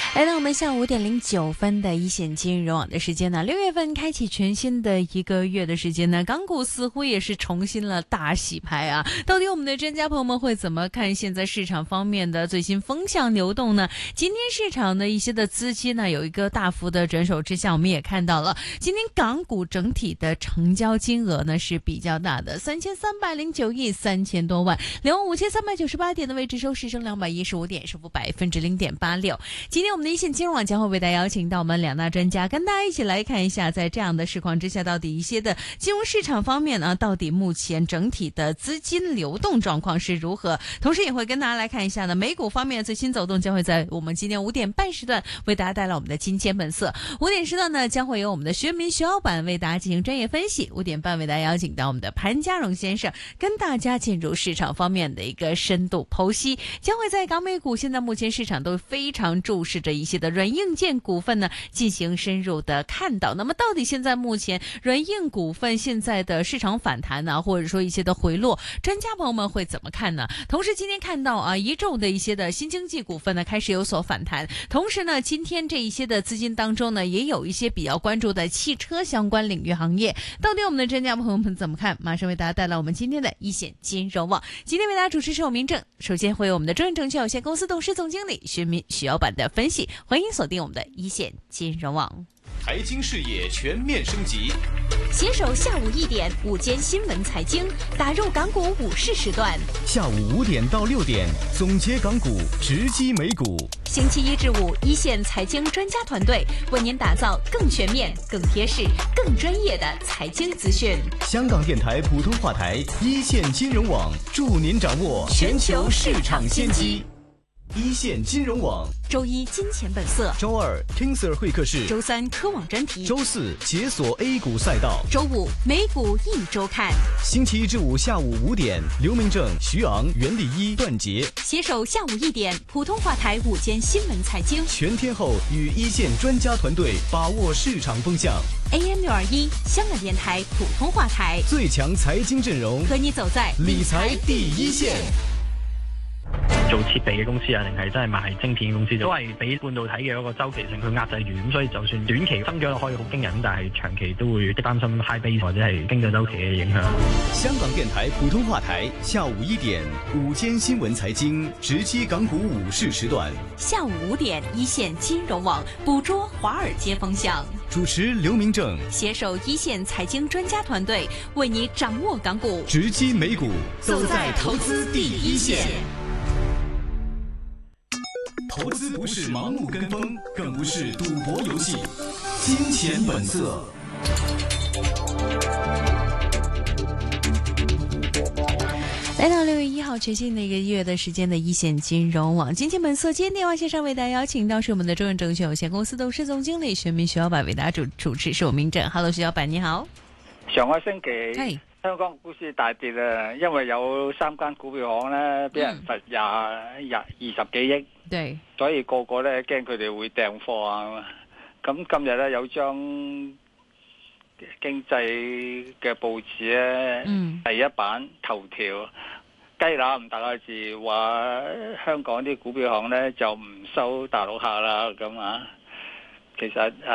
来到我们下午5:09的一线金融网的时间呢，6月份开启全新的一个月的时间呢，港股似乎也是重新了大洗牌啊！到底我们的专家朋友们会怎么看现在市场方面的最新风向流动呢？今天市场的一些的资金呢有一个大幅的转手之下，我们也看到了今天港股整体的成交金额呢是比较大的，3309亿3000多万，25398点的位置收市升215点，升幅0.86%。今天我们的一线金融网将会为大家邀请到我们两大专家，跟大家一起来看一下，在这样的市况之下，到底一些的金融市场方面呢，到底目前整体的资金流动状况是如何？同时也会跟大家来看一下呢，美股方面的最新走动，将会在我们今天5点半时段为大家带来我们的金钱本色。5点时段呢，将会由我们的薛明徐老板为大家进行专业分析。5点半为大家邀请到我们的潘家荣先生，跟大家进入市场方面的一个深度剖析，将会在港美股现在目前市场都非常注视着一些的软硬件股份呢进行深入的看到。那么到底现在目前软硬股份现在的市场反弹呢，或者说一些的回落，专家朋友们会怎么看呢？同时今天看到一众的一些的新经济股份呢开始有所反弹，同时呢今天这一些的资金当中呢也有一些比较关注的汽车相关领域行业，到底我们的专家朋友们怎么看？马上为大家带来我们今天的一线金融网。今天为大家主持是我明正，首先会有我们的中信证券有限公司董事总经理薛明徐老板的分析，欢迎锁定我们的一线金融网。 财经视野全面升级， 携手下午1点午间新闻财经，打入港股午市时段。 下午5点到6点，总结港股，直击美股。 星期1至5，一线财经专家团队为您打造更全面、更贴市、更专业的财经资讯。 香港电台普通话台一线金融网，助您掌握全球市场先机。一线金融网， 周一金钱本色， 周二 King Sir 会客室， 周三科网专题， 周四解锁 A 股赛道， 周五美股一周看。 星期1至5下午5点，刘明正、徐昂、袁立一、段杰携手下午1点普通话台午间新闻财经， 全天候与一线专家团队把握市场风向。 AM621香港电台普通话台， 最強財經陣容， 和你走在理財第一線。 做設備嘅公司啊，定係真係賣晶片嘅公司，都係俾半導體嘅嗰個周期性去壓制住，咁所以就算短期增長可以好驚人，但係長期都會擔心 high base 或者係經濟周期嘅影響。 香港電台普通話台下午1點午間新聞財經，直擊港股午市時段。 下午5點一線金融網，捕捉華爾街風向。 主持劉明正， 攜手一線財經專家團隊，為你掌握港股， 直擊美股，走在投資第一線。投資不是盲目跟風，更不是賭博遊戲。金錢本色。 来到6月1號全新的一個月的時間的一線金融網金錢本色，今天電話線上為大家邀請到是我們的中信證券有限公司董事總經理薛明徐老闆為大家主持，是我明正。Hello， 徐老闆你好。 上個星期香港股市大跌啊，因為有3間股票行咧俾人罰20幾億， 對， 所以個個咧驚佢哋會掟貨啊。咁今日咧有張經濟嘅報紙咧，第一版頭條雞乸咁大個字，話香港啲股票行咧就唔收大陸客啦，咁啊，其實